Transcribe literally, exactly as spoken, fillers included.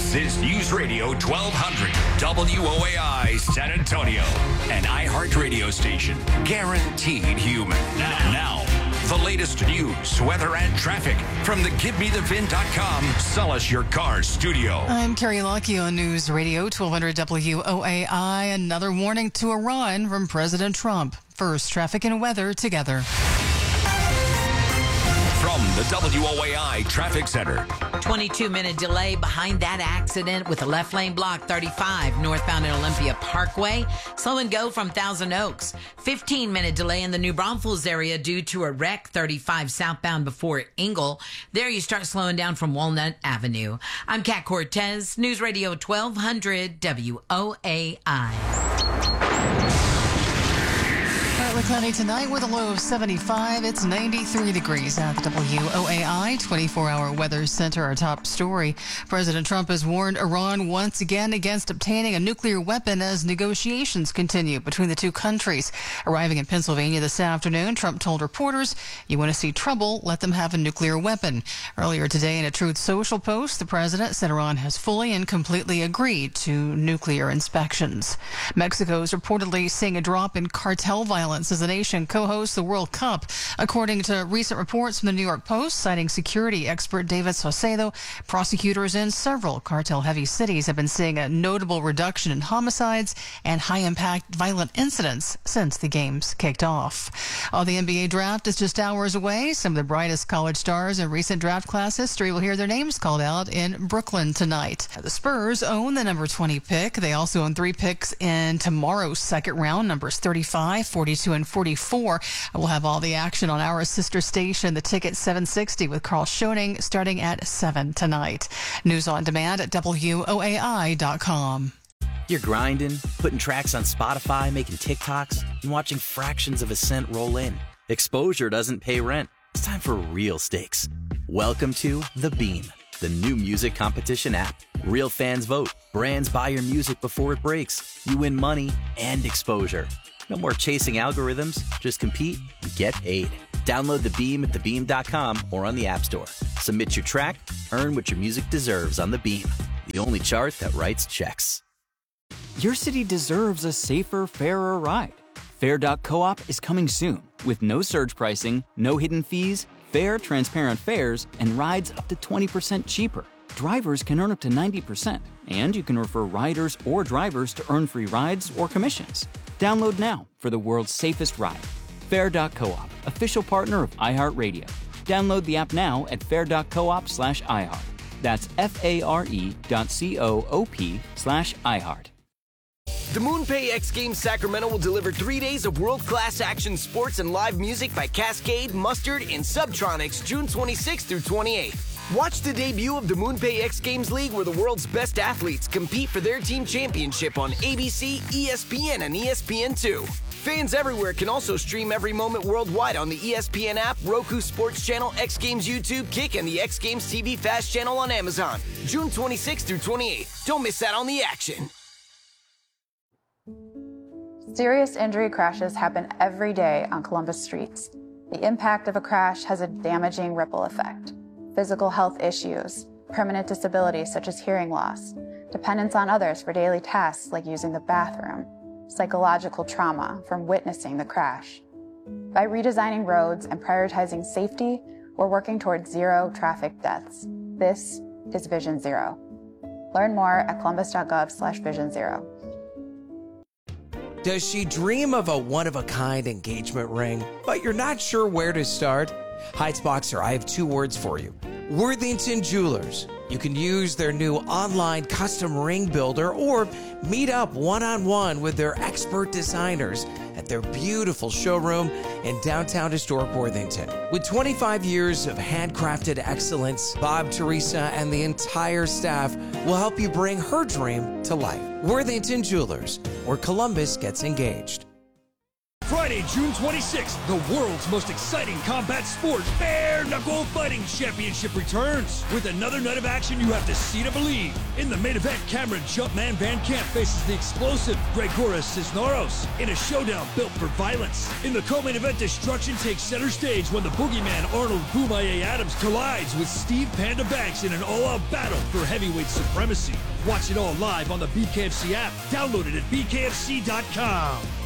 This is News Radio twelve hundred W O A I San Antonio, an iHeart radio station, guaranteed human. Now, now, the latest news, weather, and traffic from the Give Me The V I N dot com Sell Us Your Car studio. I'm Carrie Lockie on News Radio twelve hundred W O A I. Another warning to Iran from President Trump. First, traffic and weather together. From the W O A I Traffic Center. twenty-two minute delay behind that accident with a left lane block thirty-five northbound at Olympia Parkway. Slow and go from Thousand Oaks. fifteen minute delay in the New Braunfels area due to a wreck thirty-five southbound before Ingle. There you start slowing down from Walnut Avenue. I'm Kat Cortez, News Radio twelve hundred W O A I. Partly cloudy tonight with a low of seventy-five. It's ninety-three degrees at the W O A I twenty-four hour Weather Center. Our top story. President Trump has warned Iran once again against obtaining a nuclear weapon as negotiations continue between the two countries. Arriving in Pennsylvania this afternoon, Trump told reporters, "You want to see trouble, let them have a nuclear weapon." Earlier today in a Truth Social post, the president said Iran has fully and completely agreed to nuclear inspections. Mexico is reportedly seeing a drop in cartel violence as the nation co-hosts the World Cup. According to recent reports from the New York Post, citing security expert David Saucedo, prosecutors in several cartel-heavy cities have been seeing a notable reduction in homicides and high-impact violent incidents since the games kicked off. While the N B A draft is just hours away, some of the brightest college stars in recent draft class history will hear their names called out in Brooklyn tonight. The Spurs own the number twenty pick. They also own three picks in tomorrow's second round, numbers thirty-five, forty-two, and forty-four. We'll have all the action on our sister station, The Ticket seven sixty, with Carl Schoening starting at seven tonight. News on demand at W O A I dot com. You're grinding, putting tracks on Spotify, making TikToks, and watching fractions of a cent roll in. Exposure doesn't pay rent. It's time for real stakes. Welcome to The Beam, the new music competition app. Real fans vote. Brands buy your music before it breaks. You win money and exposure. No more chasing algorithms. Just compete and get paid. Download The Beam at the beam dot com or on the App Store. Submit your track, earn what your music deserves on The Beam, the only chart that writes checks. Your city deserves a safer, fairer ride. Fair dot coop is coming soon with no surge pricing, no hidden fees, fair, transparent fares, and rides up to twenty percent cheaper. Drivers can earn up to ninety percent, and you can refer riders or drivers to earn free rides or commissions. Download now for the world's safest ride. Fair dot coop, official partner of iHeartRadio. Download the app now at fair dot coop slash iHeart. That's F-A-R-E dot C-O-O-P slash iHeart. The MoonPay X Games Sacramento will deliver three days of world-class action sports and live music by Cascade, Mustard, and Subtronics June twenty-sixth through twenty-eighth. Watch the debut of the MoonPay X Games League, where the world's best athletes compete for their team championship on A B C, E S P N, and E S P N two. Fans everywhere can also stream every moment worldwide on the E S P N app, Roku Sports Channel, X Games YouTube, Kick, and the X Games T V Fast Channel on Amazon. June twenty-sixth through twenty-eighth. Don't miss out on the action. Serious injury crashes happen every day on Columbus streets. The impact of a crash has a damaging ripple effect. Physical health issues, permanent disabilities such as hearing loss, dependence on others for daily tasks like using the bathroom, psychological trauma from witnessing the crash. By redesigning roads and prioritizing safety, we're working towards zero traffic deaths. This is Vision Zero. Learn more at columbus dot gov slash vision zero. Does she dream of a one-of-a-kind engagement ring, but you're not sure where to start? Heights Boxer, I have two words for you. Worthington Jewelers. You can use their new online custom ring builder or meet up one-on-one with their expert designers at their beautiful showroom in downtown historic Worthington. With twenty-five years of handcrafted excellence, Bob, Teresa, and the entire staff will help you bring her dream to life. Worthington Jewelers, where Columbus gets engaged. Friday, June twenty-sixth, the world's most exciting combat sport, Bare Knuckle Fighting Championship returns. With another night of action you have to see to believe. In the main event, Cameron Jumpman Van Camp faces the explosive Gregoris Cisneros in a showdown built for violence. In the co-main event, destruction takes center stage when the boogeyman Arnold Boomaye Adams collides with Steve Panda Banks in an all-out battle for heavyweight supremacy. Watch it all live on the B K F C app. Download it at B K F C dot com.